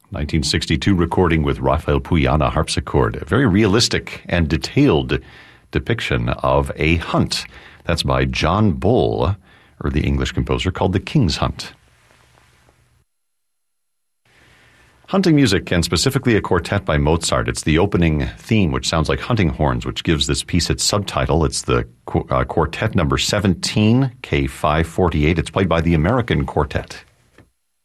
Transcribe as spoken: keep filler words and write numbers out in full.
nineteen sixty-two recording with Rafael Puy on a harpsichord. A very realistic and detailed depiction of a hunt. That's by John Bull, or the English composer, called The King's Hunt. Hunting music, and specifically a quartet by Mozart. It's the opening theme, which sounds like hunting horns, which gives this piece its subtitle. It's the qu- uh, quartet number seventeen, K five forty-eight. It's played by the American Quartet.